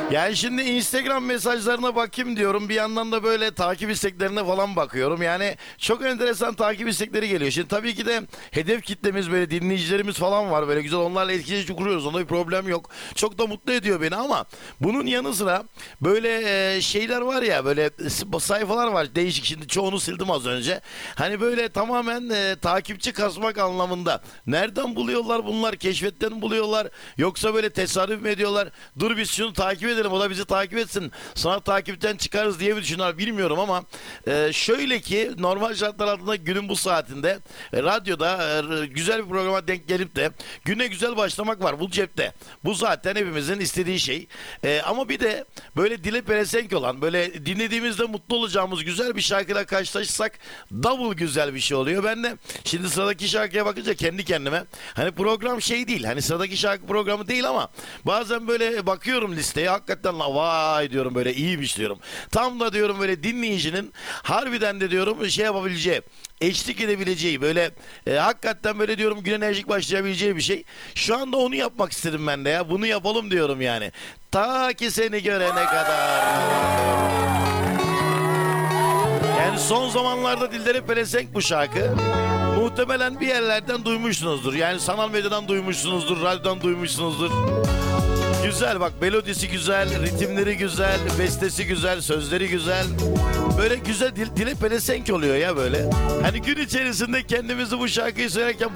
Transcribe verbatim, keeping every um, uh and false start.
Yani şimdi Instagram mesajlarına bakayım diyorum. Bir yandan da böyle takip isteklerine falan bakıyorum. Yani çok enteresan takip istekleri geliyor. Şimdi tabii ki de hedef kitlemiz böyle dinleyicilerimiz falan var. Böyle güzel onlarla etkileşim kuruyoruz. Onda bir problem yok. Çok da mutlu ediyor beni ama bunun yanı sıra böyle e, şeyler var ya, böyle sayfalar var değişik. Şimdi çoğunu sildim az önce. Hani böyle tamamen e, takipçi kasmak anlamında. Nereden buluyorlar bunlar? Keşfetten mi buluyorlar? Yoksa böyle tesadüf mü ediyorlar? Dur biz şunu takip edelim, o da bizi takip etsin, sonra takipten çıkarız diye mi düşünüyorlar bilmiyorum ama e, şöyle ki normal şartlar altında günün bu saatinde e, radyoda e, güzel bir programa denk gelip de güne güzel başlamak var, bu cepte. Bu zaten hepimizin istediği şey. E, ama bir de böyle dile pelesenk olan, böyle dinlediğimizde mutlu olacağımız güzel bir şarkıyla karşılaşırsak double güzel bir şey oluyor. Ben de şimdi sıradaki şarkıya bakınca kendi kendime, hani program şey değil, hani sıradaki şarkı programı değil ama bazen böyle bakıyorum listeye, hakikaten la vay diyorum, böyle iyiymiş diyorum. Tam da diyorum böyle dinleyicinin harbiden de diyorum şey yapabileceği, eşlik edebileceği, böyle e, hakikaten böyle diyorum gün enerjik başlayabileceği bir şey. Şu anda onu yapmak istedim ben de ya. Bunu yapalım diyorum yani. Ta ki seni görene kadar. Yani son zamanlarda dillere pelesenk bu şarkı. Muhtemelen bir yerlerden duymuşsunuzdur. Yani sanal medyadan duymuşsunuzdur, radyodan duymuşsunuzdur. Güzel bak, melodisi güzel, ritimleri güzel, bestesi güzel, sözleri güzel. Böyle güzel dil, dile pelesenk oluyor ya böyle. Hani gün içerisinde kendimizi bu şarkıyı söylerken